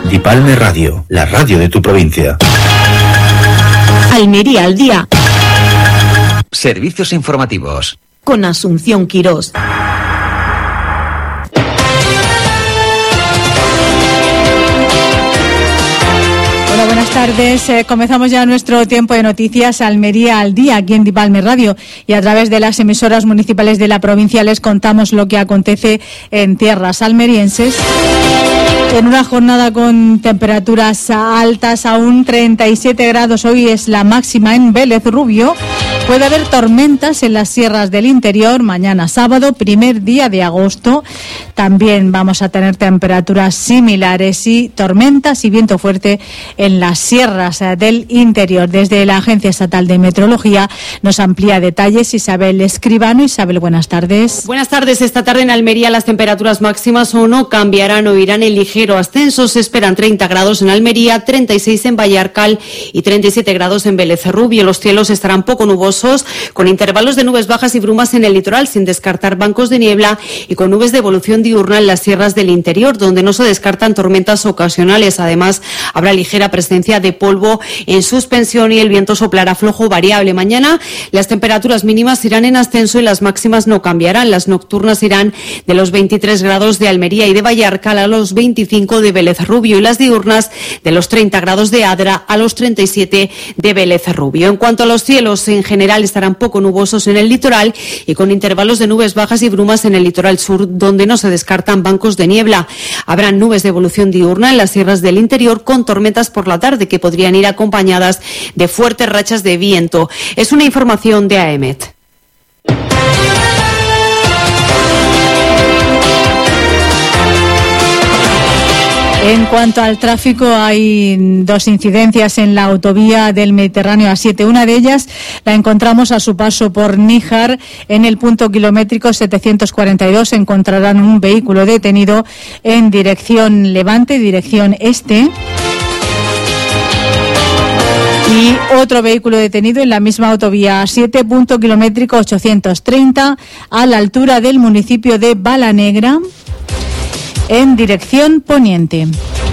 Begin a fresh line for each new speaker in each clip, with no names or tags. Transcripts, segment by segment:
Dipalme Radio, la radio de tu provincia.
Almería al día.
Servicios informativos.
Con Asunción Quirós.
Hola, buenas tardes. Comenzamos ya nuestro tiempo de noticias Almería al día, aquí en Dipalme Radio, y a través de las emisoras municipales de la provincia les contamos lo que acontece en tierras almerienses. En una jornada con temperaturas altas, aún 37 grados, hoy es la máxima en Vélez Rubio. Puede haber tormentas en las sierras del interior, mañana sábado, primer día de agosto. También vamos a tener temperaturas similares y tormentas y viento fuerte en las sierras del interior. Desde la Agencia Estatal de Meteorología nos amplía detalles Isabel Escribano. Isabel, buenas tardes.
Buenas tardes. Esta tarde en Almería las temperaturas máximas o no cambiarán o irán en ligero ascenso. Se esperan 30 grados en Almería, 36 en Vallarcal y 37 grados en Vélez Rubio. Los cielos estarán poco nubosos, con intervalos de nubes bajas y brumas en el litoral, sin descartar bancos de niebla, y con nubes de evolución diurna en las sierras del interior, donde no se descartan tormentas ocasionales. Además, habrá ligera presencia de polvo en suspensión y el viento soplará flojo variable. Mañana las temperaturas mínimas irán en ascenso y las máximas no cambiarán. Las nocturnas irán de los 23 grados de Almería y de Vallarcal a los 25 de Vélez Rubio, y las diurnas de los 30 grados de Adra a los 37 de Vélez Rubio. En cuanto a los cielos, en general estarán poco nubosos en el litoral y con intervalos de nubes bajas y brumas en el litoral sur, donde no se descartan bancos de niebla. Habrá nubes de evolución diurna en las sierras del interior, con tormentas por la tarde que podrían ir acompañadas de fuertes rachas de viento. Es una información de AEMET.
En cuanto al tráfico, hay dos incidencias en la autovía del Mediterráneo A7. Una de ellas la encontramos a su paso por Níjar. En el punto kilométrico 742 encontrarán un vehículo detenido en dirección levante, dirección este. Y otro vehículo detenido en la misma autovía A7, punto kilométrico 830, a la altura del municipio de Balanegra, en dirección poniente.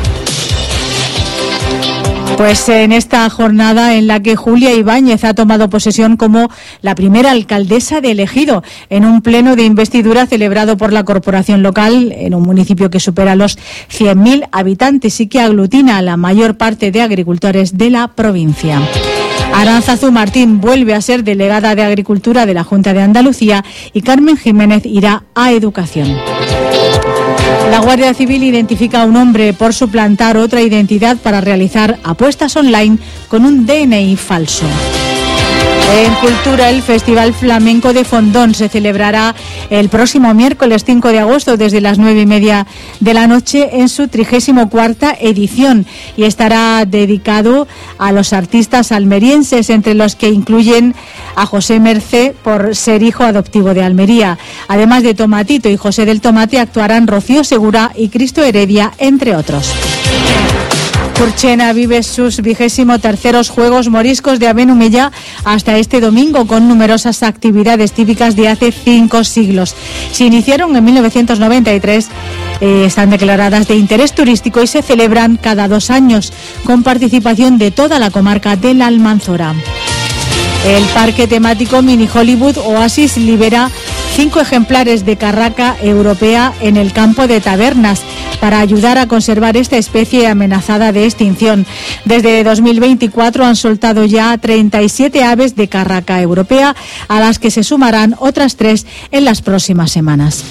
Pues en esta jornada en la que Julia Ibáñez ha tomado posesión como la primera alcaldesa de Ejido, en un pleno de investidura celebrado por la corporación local en un municipio que supera los 100.000 habitantes y que aglutina a la mayor parte de agricultores de la provincia. Aránzazu Martín vuelve a ser delegada de Agricultura de la Junta de Andalucía y Carmen Jiménez irá a Educación. La Guardia Civil identifica a un hombre por suplantar otra identidad para realizar apuestas online con un DNI falso. En Cultura, el Festival Flamenco de Fondón se celebrará el próximo miércoles 5 de agosto desde las 9:30 de la noche en su 34ª edición y estará dedicado a los artistas almerienses, entre los que incluyen a José Mercé por ser hijo adoptivo de Almería. Además de Tomatito y José del Tomate, actuarán Rocío Segura y Cristo Heredia, entre otros. Urchena vive sus 23º Juegos Moriscos de Abenumella hasta este domingo, con numerosas actividades típicas de hace 5 siglos. Se iniciaron en 1993, están declaradas de interés turístico y se celebran cada 2 años, con participación de toda la comarca de la Almanzora. El parque temático Mini Hollywood Oasis libera 5 ejemplares de carraca europea en el campo de Tabernas para ayudar a conservar esta especie amenazada de extinción. Desde 2024 han soltado ya 37 aves de carraca europea, a las que se sumarán otras 3 en las próximas semanas.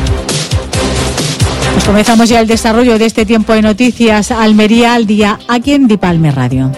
Pues comenzamos ya el desarrollo de este tiempo de noticias Almería al día, aquí en Dipalme Radio.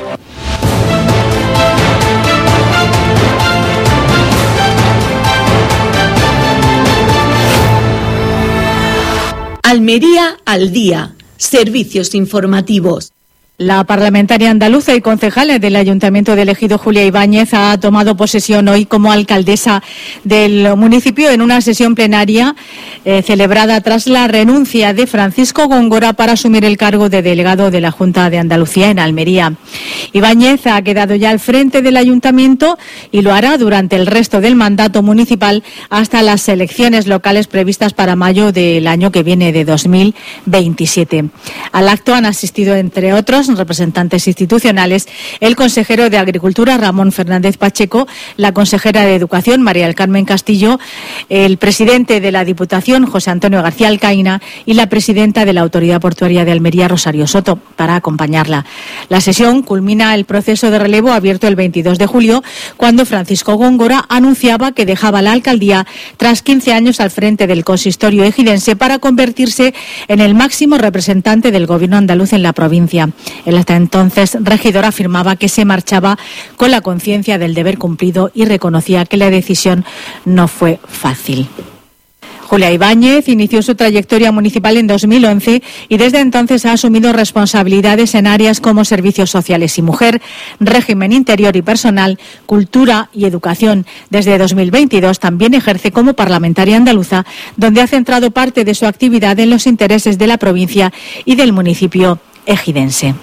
Almería al día. Servicios informativos.
La parlamentaria andaluza y concejal del Ayuntamiento de Ejido, Julia Ibáñez, ha tomado posesión hoy como alcaldesa del municipio en una sesión plenaria celebrada tras la renuncia de Francisco Góngora para asumir el cargo de delegado de la Junta de Andalucía en Almería. Ibáñez ha quedado ya al frente del Ayuntamiento y lo hará durante el resto del mandato municipal hasta las elecciones locales previstas para mayo del año que viene, de 2027. Al acto han asistido, entre otros, representantes institucionales, el consejero de Agricultura, Ramón Fernández Pacheco, la consejera de Educación, María del Carmen Castillo, el presidente de la Diputación, José Antonio García Alcaína, y la presidenta de la Autoridad Portuaria de Almería, Rosario Soto, para acompañarla. La sesión culmina el proceso de relevo abierto el 22 de julio, cuando Francisco Góngora anunciaba que dejaba la alcaldía tras 15 años al frente del consistorio ejidense para convertirse en el máximo representante del gobierno andaluz en la provincia. El hasta entonces regidor afirmaba que se marchaba con la conciencia del deber cumplido y reconocía que la decisión no fue fácil. Julia Ibáñez inició su trayectoria municipal en 2011 y desde entonces ha asumido responsabilidades en áreas como servicios sociales y mujer, régimen interior y personal, cultura y educación. Desde 2022 también ejerce como parlamentaria andaluza, donde ha centrado parte de su actividad en los intereses de la provincia y del municipio ejidense.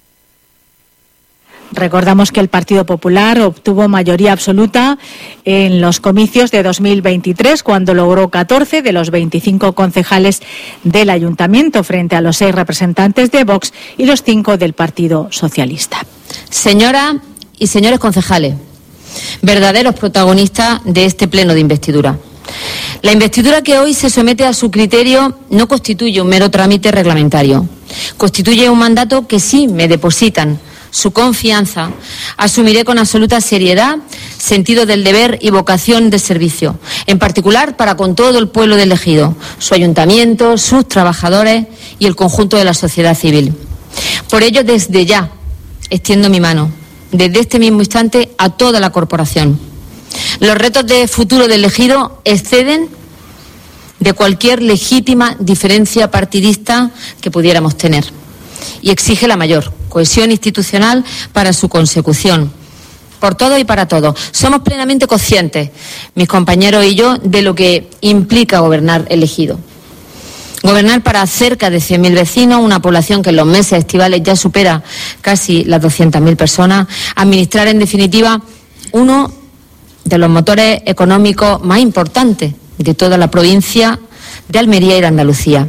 Recordamos que el Partido Popular obtuvo mayoría absoluta en los comicios de 2023, cuando logró 14 de los 25 concejales del Ayuntamiento, frente a los 6 representantes de Vox y los 5 del Partido Socialista.
Señoras y señores concejales, verdaderos protagonistas de este pleno de investidura. La investidura que hoy se somete a su criterio no constituye un mero trámite reglamentario. Constituye un mandato que sí me depositan su confianza. Asumiré con absoluta seriedad, sentido del deber y vocación de servicio, en particular para con todo el pueblo del Ejido, su ayuntamiento, sus trabajadores y el conjunto de la sociedad civil. Por ello, desde ya, extiendo mi mano, desde este mismo instante, a toda la corporación. Los retos de futuro del Ejido exceden de cualquier legítima diferencia partidista que pudiéramos tener y exige la mayor cohesión institucional para su consecución, por todo y para todos. Somos plenamente conscientes, mis compañeros y yo, de lo que implica gobernar el Ejido. Gobernar para cerca de 100.000 vecinos, una población que en los meses estivales ya supera casi las 200.000 personas. Administrar, en definitiva, uno de los motores económicos más importantes de toda la provincia de Almería y de Andalucía.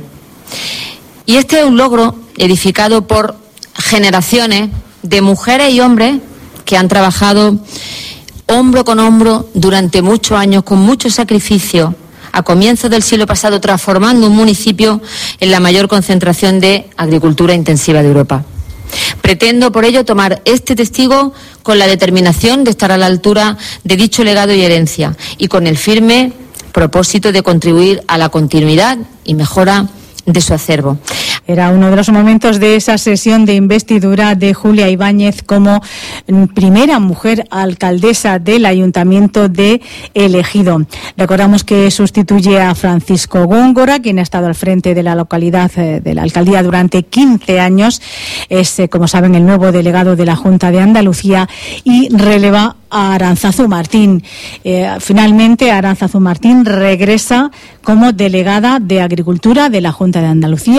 Y este es un logro edificado por generaciones de mujeres y hombres que han trabajado hombro con hombro durante muchos años, con mucho sacrificio, a comienzos del siglo pasado, transformando un municipio en la mayor concentración de agricultura intensiva de Europa. Pretendo, por ello, tomar este testigo con la determinación de estar a la altura de dicho legado y herencia y con el firme propósito de contribuir a la continuidad y mejora de su acervo.
Era uno de los momentos de esa sesión de investidura de Julia Ibáñez como primera mujer alcaldesa del Ayuntamiento de El Ejido. Recordamos que sustituye a Francisco Góngora, quien ha estado al frente de la localidad, de la alcaldía durante 15 años. Es, como saben, el nuevo delegado de la Junta de Andalucía y releva a Arantzazu Martín. Finalmente, Arantzazu Martín regresa como delegada de Agricultura de la Junta de Andalucía.